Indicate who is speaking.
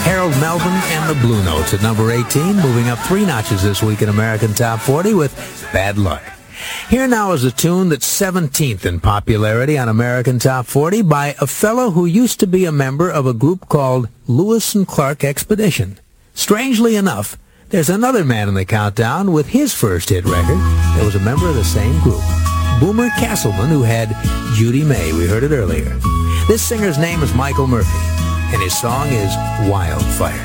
Speaker 1: Harold Melvin and the Blue Notes at number 18, moving up 3 notches this week in American Top 40 with Bad Luck. Here now is a tune that's 17th in popularity on American Top 40 by a fellow who used to be a member of a group called Lewis and Clark Expedition. Strangely enough, there's another man in the countdown with his first hit record that was a member of the same group, Boomer Castleman, who had Judy May. We heard it earlier. This singer's name is Michael Murphy, and his song is Wildfire.